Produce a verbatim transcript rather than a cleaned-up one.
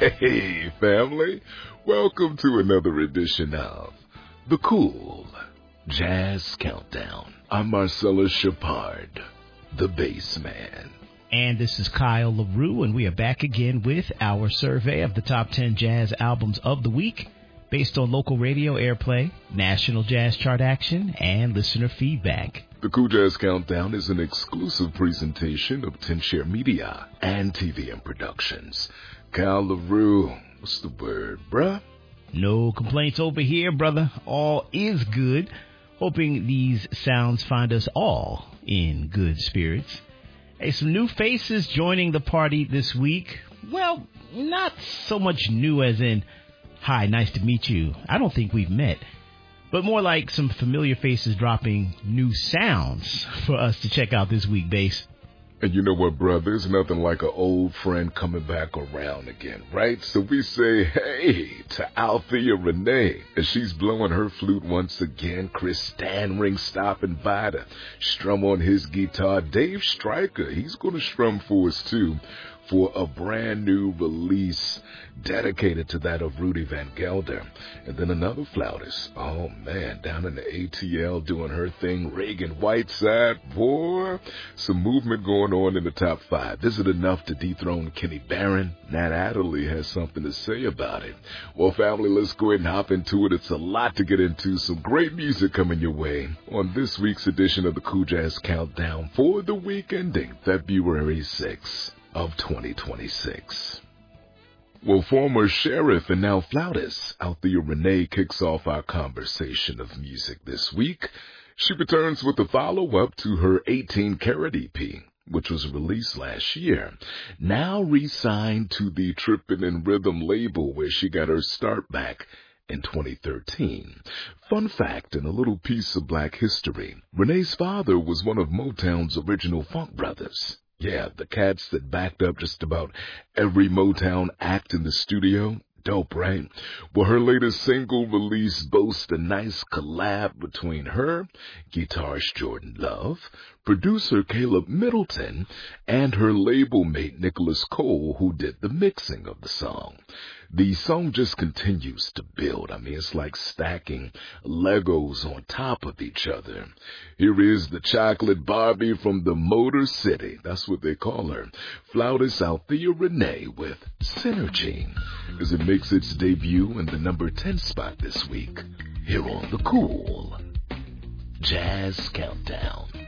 Hey, family. Welcome to another edition of The Cool Jazz Countdown. I'm Marcellus Shepard, the bass man. And this is Kyle LaRue, and we are back again with our survey of the top ten jazz albums of the week based on local radio airplay, national jazz chart action, and listener feedback. The Cool Jazz Countdown is an exclusive presentation of ten Share Media and T V M Productions. Kyle LaRue, what's the word, bruh? No complaints over here, brother. All is good. Hoping these sounds find us all in good spirits. Hey, some new faces joining the party this week. Well, not so much new as in, hi, nice to meet you. I don't think we've met. But more like some familiar faces dropping new sounds for us to check out this week, bass. And you know what, bro? There's nothing like an old friend coming back around again, right? So we say, hey, to Althea Renee, as she's blowing her flute once again. Chris Stanring stopping by to strum on his guitar. Dave Stryker, he's going to strum for us, too, for a brand new release dedicated to that of Rudy Van Gelder. And then another flautist, oh man, down in the A T L doing her thing, Reagan Whiteside. Boy, some movement going on in the top five. Is it enough to dethrone Kenny Barron? Nat Adderley has something to say about it. Well, family, let's go ahead and hop into it. It's a lot to get into. Some great music coming your way on this week's edition of the Cool Jazz Countdown for the week ending February sixth of twenty twenty-six. Well, former sheriff and now flautist Althea Renee kicks off our conversation of music this week. She returns with a follow-up to her eighteen karat E P, which was released last year, now re-signed to the Trippin' and Rhythm label where she got her start back in twenty thirteen. Fun fact and a little piece of black history, Renee's father was one of Motown's original funk brothers. Yeah, the cats that backed up just about every Motown act in the studio. Dope, right? Well, her latest single release boasts a nice collab between her, guitarist Jordan Love, producer Caleb Middleton, and her label mate Nicholas Cole, who did the mixing of the song. The song just continues to build. I mean, it's like stacking Legos on top of each other. Here is the chocolate Barbie from the Motor City. That's what they call her. Flautist Althea Renee with Synergy, as it makes its debut in the number ten spot this week, here on the Cool Jazz Countdown.